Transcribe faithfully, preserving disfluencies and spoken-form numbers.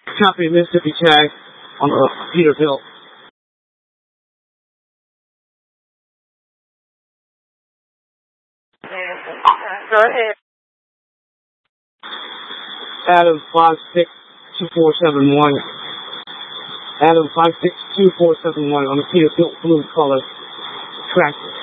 Copy Mississippi tag on uh, Peterbilt. Go ahead. Adam five six two four seven one. Adam five six two four seven one on the Peterbilt blue color tractor.